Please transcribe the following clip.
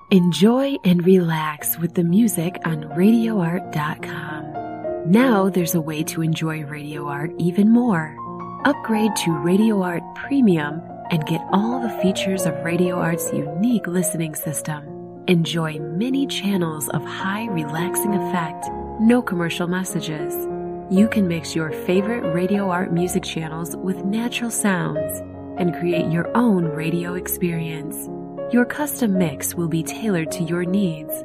Enjoy and relax with the music on RadioArt.com. Now there's a way to enjoy Radio Art even more. Upgrade to Radio Art Premium and get all the features of Radio Art's unique listening system. Enjoy many channels of high relaxing effect, no commercial messages. You can mix your favorite Radio Art music channels with natural sounds and create your own radio experience. Your custom mix will be tailored to your needs